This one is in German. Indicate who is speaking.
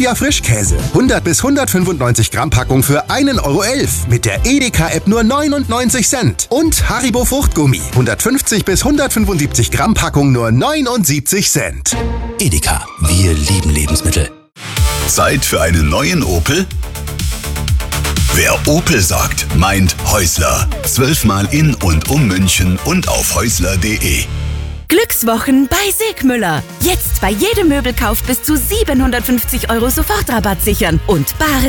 Speaker 1: Ja, Frischkäse. 100 bis 195 Gramm Packung für 1,11 € mit der Edeka-App nur 99 Cent. Und Haribo Fruchtgummi. 150 bis 175 Gramm Packung nur 79 Cent.
Speaker 2: Edeka, wir lieben Lebensmittel.
Speaker 3: Zeit für einen neuen Opel? Wer Opel sagt, meint Häusler. 12-mal in und um München und auf häusler.de.
Speaker 4: Glückswochen bei Segmüller. Jetzt bei jedem Möbelkauf bis zu 750 € Sofortrabatt sichern und bare